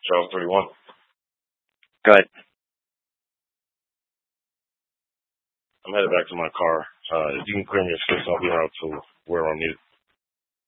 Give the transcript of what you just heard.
Charles 31. Go ahead. I'm headed back to my car. If you can clear me a space, I'll be around to where I'm needed.